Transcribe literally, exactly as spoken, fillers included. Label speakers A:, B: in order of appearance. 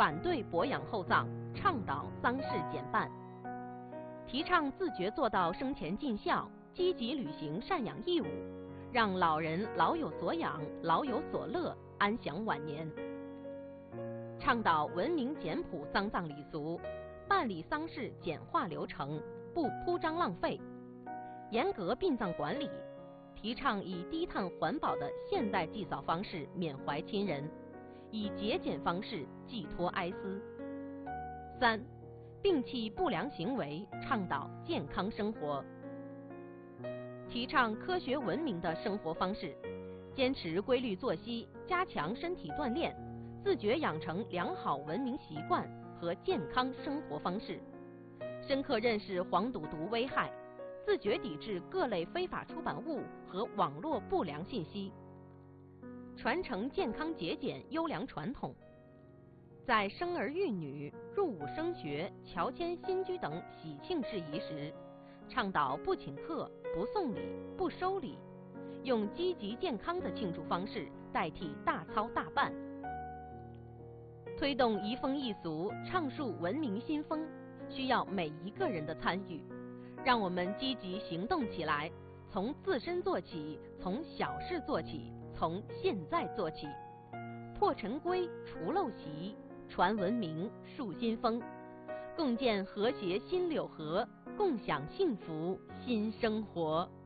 A: 反对博养厚葬，倡导丧事减半，提倡自觉做到生前尽孝，积极履行赡养义务，让老人老有所养，老有所乐，安享晚年。倡导文明简朴丧葬礼俗，办理丧事简化流程，不铺张浪费，严格殡葬管理，提倡以低碳环保的现代祭扫方式缅怀亲人，以节俭方式寄托哀思。三、摒弃不良行为，倡导健康生活，提倡科学文明的生活方式，坚持规律作息，加强身体锻炼，自觉养成良好文明习惯和健康生活方式，深刻认识黄赌毒危害，自觉抵制各类非法出版物和网络不良信息，传承健康节俭优良传统。在生儿育女、入伍升学、乔迁新居等喜庆事宜时，倡导不请客、不送礼、不收礼，用积极健康的庆祝方式代替大操大办。推动移风易俗，倡述文明新风，需要每一个人的参与。让我们积极行动起来，从自身做起，从小事做起，从现在做起，破陈规、除陋习，传文明、树新风，共建和谐新柳河，共享幸福新生活。